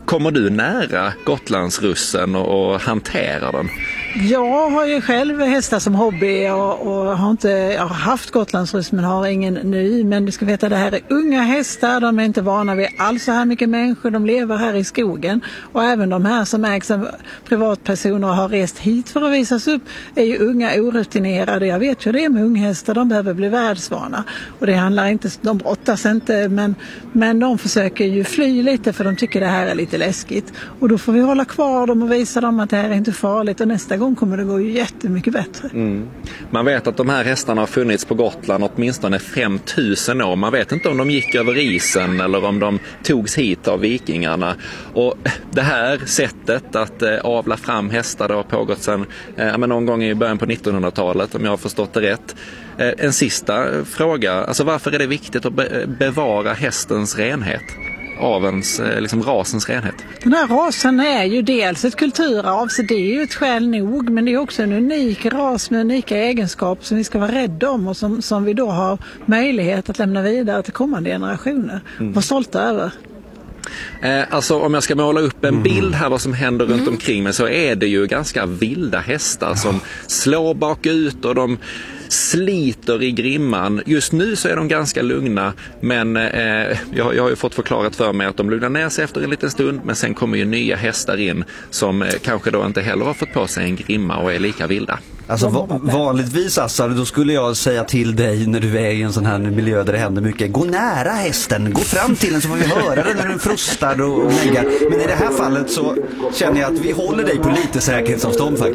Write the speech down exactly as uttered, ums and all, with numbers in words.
kommer du nära Gotlandsrussen och, och hanterar den? Jag har ju själv hästar som hobby och, och har inte jag har haft Gotlandsruss men har ingen ny. Men du ska veta, det här är unga hästar, de är inte vana vid alls så här mycket människor, de lever här i skogen. Och även de här som ägs av privatpersoner och har rest hit för att visas upp är ju unga orutinerade. Jag vet ju det med unghästar, de behöver bli världsvana. Och det handlar inte, de brottas inte, men, men de försöker ju fly lite för de tycker det här är lite läskigt. Och då får vi hålla kvar dem och visa dem att det här är inte farligt, och nästa gång kommer det gå jättemycket bättre. Mm. Man vet att de här hästarna har funnits på Gotland åtminstone fem tusen år. Man vet inte om de gick över isen eller om de togs hit av vikingarna. Och det här sättet att eh, avla fram hästar, det har pågått sedan eh, någon gång i början på nittonhundratalet, om jag har förstått det rätt. Eh, en sista fråga, alltså varför är det viktigt att be- bevara hästens renhet? Avens, liksom rasens renhet. Den här rasen är ju dels ett kulturarv, så det är ju ett skäl nog, men det är också en unik ras med unika egenskaper som vi ska vara rädda om och som, som vi då har möjlighet att lämna vidare till kommande generationer. Mm. Var stolta över. Eh, alltså om jag ska måla upp en bild här vad som händer runt mm. omkring mig, så är det ju ganska vilda hästar som slår bakut och de sliter i grimman. Just nu så är de ganska lugna, men eh, jag, jag har ju fått förklarat för mig att de lugnar ner sig efter en liten stund, men sen kommer ju nya hästar in som eh, kanske då inte heller har fått på sig en grimma och är lika vilda. Alltså va- vanligtvis Assar, då skulle jag säga till dig när du är i en sån här miljö där det händer mycket: gå nära hästen, gå fram till den så får vi höra den när den frustar och, och läggar. Men i det här fallet så känner jag att vi håller dig på lite säkerhetsavstånd faktiskt.